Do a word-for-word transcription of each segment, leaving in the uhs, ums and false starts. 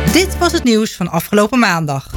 Dit was het nieuws van afgelopen maandag.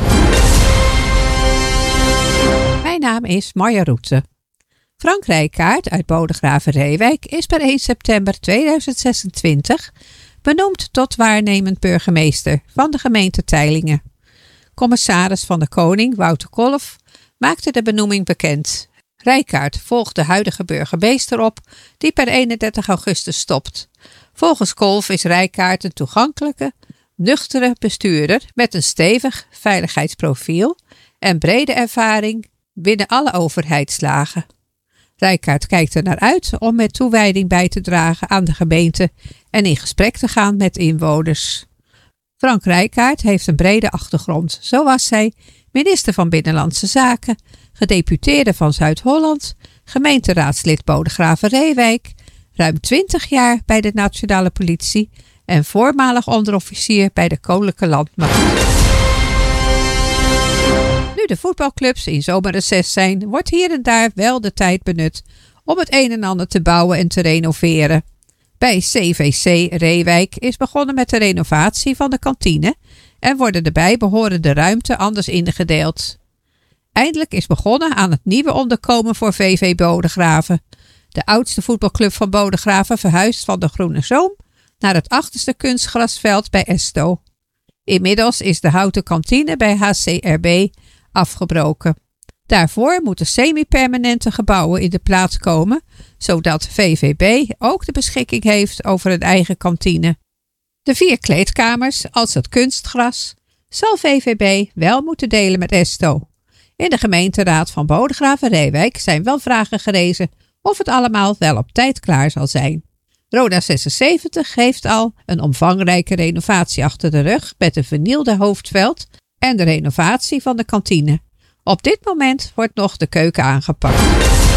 Mijn naam is Marja Roetse. Frank Rijkaard uit Bodegraven-Reewijk is per één september tweeduizend zesentwintig benoemd tot waarnemend burgemeester van de gemeente Teylingen. Commissaris van de Koning, Wouter Kolff, maakte de benoeming bekend. Rijkaard volgt de huidige burgemeester op, die per eenendertig augustus stopt. Volgens Kolff is Rijkaard een toegankelijke, nuchtere bestuurder met een stevig veiligheidsprofiel en brede ervaring binnen alle overheidslagen. Rijkaard kijkt er naar uit om met toewijding bij te dragen aan de gemeente en in gesprek te gaan met inwoners. Frank Rijkaard heeft een brede achtergrond. Zo was hij minister van Binnenlandse Zaken, gedeputeerde van Zuid-Holland, gemeenteraadslid Bodegraven-Reewijk, ruim twintig jaar bij de Nationale Politie en voormalig onderofficier bij de Koninklijke Landmacht. Nu de voetbalclubs in zomerreces zijn, wordt hier en daar wel de tijd benut om het een en ander te bouwen en te renoveren. Bij C V C Reewijk is begonnen met de renovatie van de kantine en worden de bijbehorende ruimte anders ingedeeld. Eindelijk is begonnen aan het nieuwe onderkomen voor V V Bodegraven. De oudste voetbalclub van Bodegraven verhuist van de Groene Zoom naar het achterste kunstgrasveld bij Esto. Inmiddels is de houten kantine bij H C R B afgebroken. Daarvoor moeten semi-permanente gebouwen in de plaats komen, zodat V V B ook de beschikking heeft over een eigen kantine. De vier kleedkamers, als het kunstgras, zal V V B wel moeten delen met Esto. In de gemeenteraad van Bodegraven-Reewijk zijn wel vragen gerezen of het allemaal wel op tijd klaar zal zijn. Roda zesenzeventig heeft al een omvangrijke renovatie achter de rug met een vernielde hoofdveld en de renovatie van de kantine. Op dit moment wordt nog de keuken aangepakt.